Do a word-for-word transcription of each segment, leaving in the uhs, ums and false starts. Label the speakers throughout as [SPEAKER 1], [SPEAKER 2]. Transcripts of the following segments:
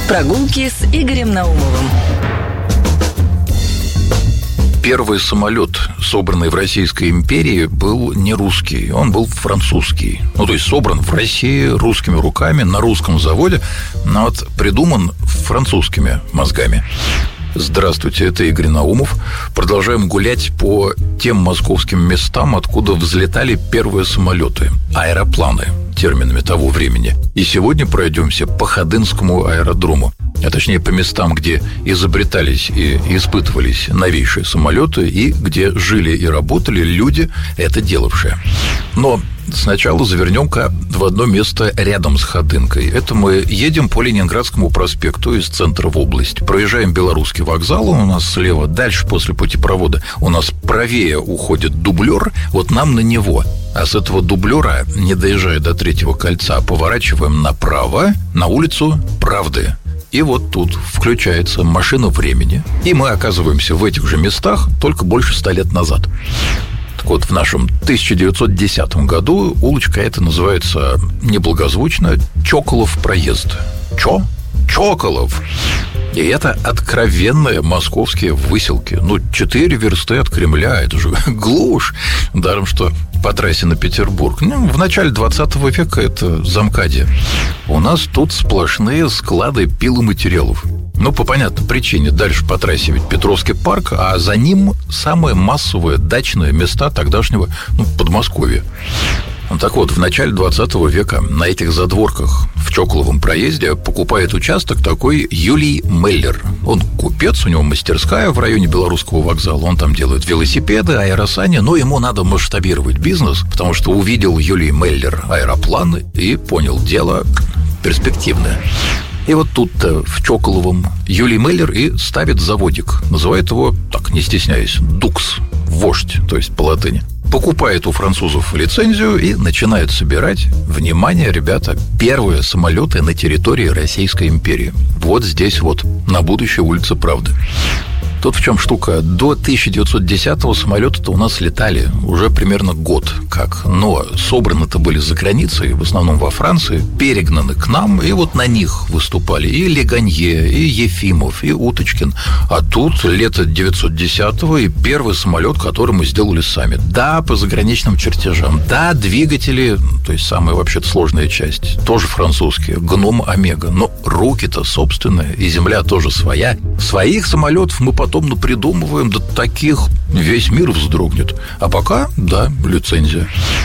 [SPEAKER 1] Прогулки с Игорем Наумовым.
[SPEAKER 2] Первый самолет, собранный в Российской империи, был не русский, он был французский. Ну, то есть собран в России русскими руками на русском заводе, но вот придуман французскими мозгами. Здравствуйте, это Игорь Наумов. Продолжаем гулять по тем московским местам, откуда взлетали первые самолеты, аэропланы, терминами того времени. И сегодня пройдемся по Ходынскому аэродрому, а точнее по местам, где изобретались и испытывались новейшие самолеты и где жили и работали люди, это делавшие. Но сначала завернем-ка в одно место рядом с Ходынкой. Это мы едем по Ленинградскому проспекту из центра в область. Проезжаем Белорусский вокзал, он у нас слева. Дальше после путепровода у нас правее уходит дублер, вот нам на него. А с этого дублера, не доезжая до Третьего кольца, поворачиваем направо на улицу Правды. И вот тут включается машина времени, и мы оказываемся в этих же местах, только больше ста лет назад. Так вот, в нашем тысяча девятьсот десятом году улочка эта называется неблагозвучно Чоколов проезд. Чо? Чоколов. И это откровенные московские выселки. Ну, четыре версты от Кремля, это же глушь. Даром, что по трассе на Петербург. Ну, в начале двадцатого века это Замкадье. У нас тут сплошные склады пиломатериалов. Ну, по понятной причине. Дальше по трассе ведь Петровский парк, а за ним самые массовые дачные места тогдашнего, ну, Подмосковья. Так вот, в начале двадцатого века на этих задворках в Чоколовом проезде покупает участок такой Юлий Меллер. Он купец, у него мастерская в районе Белорусского вокзала. Он там делает велосипеды, аэросани, но ему надо масштабировать бизнес, потому что увидел Юлий Меллер аэропланы и понял, дело перспективное. И вот тут-то, в Чоколовом, Юлий Меллер и ставит заводик. Называет его, так, не стесняясь, «Дукс», «Вождь», то есть по латыни. Покупает у французов лицензию и начинает собирать, внимание, ребята, первые самолеты на территории Российской империи. Вот здесь вот, на будущей улице Правды. Тут в чем штука. До тысяча девятьсот десятого самолеты-то у нас летали уже примерно год как. Но собраны-то были за границей, в основном во Франции, перегнаны к нам, и вот на них выступали и Леганье, и Ефимов, и Уточкин. А тут лето девятьсот десятого и первый самолет, который мы сделали сами. Да, по заграничным чертежам. Да, двигатели, то есть самая вообще-то сложная часть, тоже французские, Гном Омега. Но руки-то собственные, и земля тоже своя. Своих самолетов мы потом Потом напридумываем, до таких весь мир вздрогнет. А пока, да, лицензия.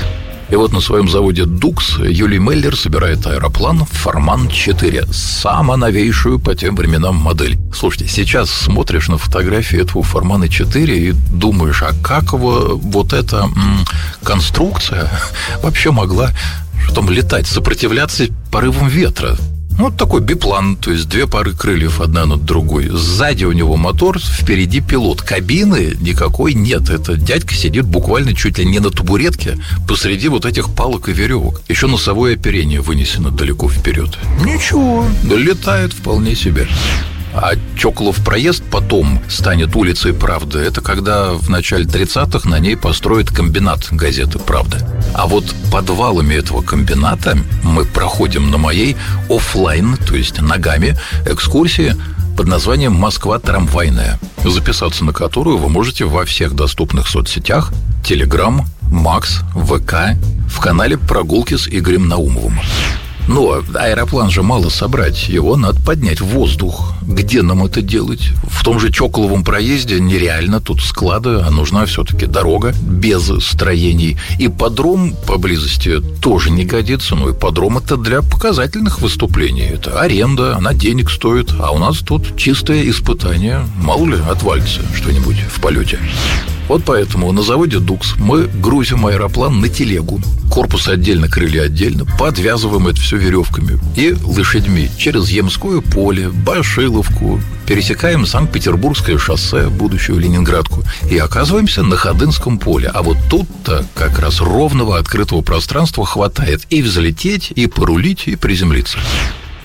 [SPEAKER 2] И вот на своем заводе «Дукс» Юлий Меллер собирает аэроплан «Фарман четыре», самую новейшую по тем временам модель. Слушайте, сейчас смотришь на фотографии этого «Фармана четыре» и думаешь, а как его вот эта м- конструкция вообще могла что там летать, сопротивляться порывам ветра? Ну, вот такой биплан, то есть две пары крыльев, одна над другой. Сзади у него мотор, впереди пилот. Кабины никакой нет. Это дядька сидит буквально чуть ли не на табуретке посреди вот этих палок и веревок. Еще носовое оперение вынесено далеко вперед. Ничего, долетает вполне себе. А Чоколов проезд потом станет улицей Правды. Это когда в начале тридцатых на ней построят комбинат газеты «Правда». А вот подвалами этого комбината мы проходим на моей офлайн, то есть ногами, экскурсии под названием «Москва трамвайная», записаться на которую вы можете во всех доступных соцсетях: Телеграм, Макс, ВК, в канале «Прогулки с Игорем Наумовым». Но аэроплан же мало собрать, его надо поднять в воздух. Где нам это делать? В том же Чоколовом проезде нереально, тут склады, а нужна все-таки дорога без строений. Ипподром поблизости тоже не годится, но ипподром — это для показательных выступлений. Это аренда, она денег стоит, а у нас тут чистое испытание. Мало ли отвалится что-нибудь в полете. Вот поэтому на заводе «Дукс» мы грузим аэроплан на телегу. Корпус отдельно, крылья отдельно. Подвязываем это все веревками и лошадьми через Ямское поле, Башиловку. Пересекаем Санкт-Петербургское шоссе, будущую Ленинградку, и оказываемся на Ходынском поле. А вот тут-то как раз ровного открытого пространства хватает и взлететь, и порулить, и приземлиться.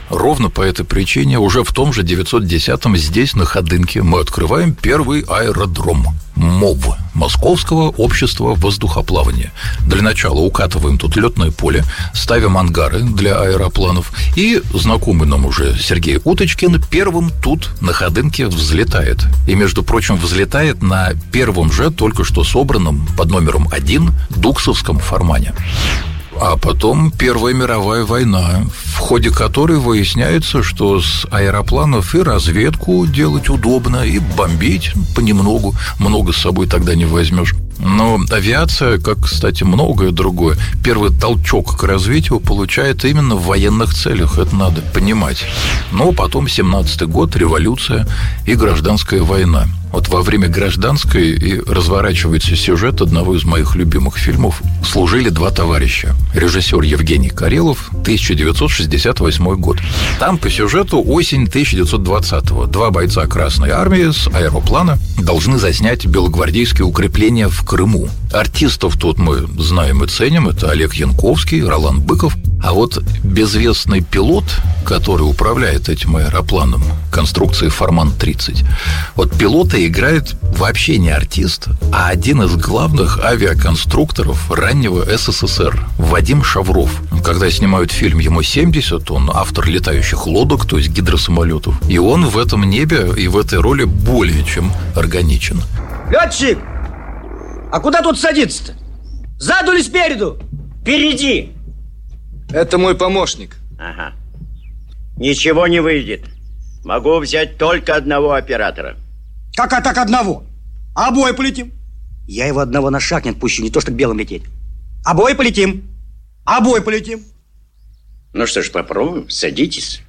[SPEAKER 2] Ровно по этой причине уже в том же девятьсот десятом здесь, на Ходынке, мы открываем первый аэродром МОВ – Московского общества воздухоплавания. Для начала укатываем тут летное поле, ставим ангары для аэропланов, и знакомый нам уже Сергей Уточкин первым тут, на Ходынке, взлетает. И, между прочим, взлетает на первом же, только что собранном, под номером один, Дуксовском Фармане. А потом Первая мировая война, в ходе которой выясняется, что с аэропланов и разведку делать удобно, и бомбить понемногу, много с собой тогда не возьмешь. Но авиация, как, кстати, многое другое, первый толчок к развитию получает именно в военных целях, это надо понимать. Но потом семнадцатый год, революция и гражданская война. Вот во время гражданской и разворачивается сюжет одного из моих любимых фильмов «Служили два товарища». Режиссер Евгений Карелов, тысяча девятьсот шестьдесят восьмой год. Там по сюжету осень тысяча девятьсот двадцатого. Два бойца Красной Армии с аэроплана должны заснять белогвардейские укрепления в Крыму. Артистов тут мы знаем и ценим. Это Олег Янковский, Ролан Быков. А вот безвестный пилот, который управляет этим аэропланом, конструкции Фарман тридцать, вот пилота играет вообще не артист, а один из главных авиаконструкторов раннего СССР Вадим Шавров. Когда снимают фильм, ему семьдесят, он автор летающих лодок, то есть гидросамолетов. И он в этом небе и в этой роли более чем органичен.
[SPEAKER 3] Летчик! А куда тут садиться-то? Сзаду или спереду?
[SPEAKER 4] Впереди.
[SPEAKER 3] Это мой помощник.
[SPEAKER 4] Ага. Ничего не выйдет. Могу взять только одного оператора.
[SPEAKER 3] Как а так одного? А обои полетим? Я его одного на шаг не отпущу, не то что к белым лететь. Обои полетим. Обои полетим.
[SPEAKER 4] Ну что ж, попробуем. Садитесь.